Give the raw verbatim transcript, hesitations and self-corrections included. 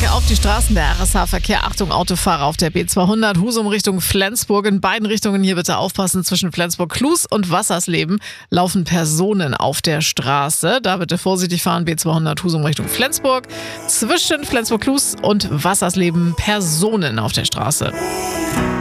Auf die Straßen, der R S H-Verkehr. Achtung, Autofahrer auf der B zweihundert, Husum Richtung Flensburg. In beiden Richtungen hier bitte aufpassen. Zwischen Flensburg-Kluß und Wassersleben laufen Personen auf der Straße. Da bitte vorsichtig fahren. B zweihundert, Husum Richtung Flensburg. Zwischen Flensburg-Kluß und Wassersleben Personen auf der Straße.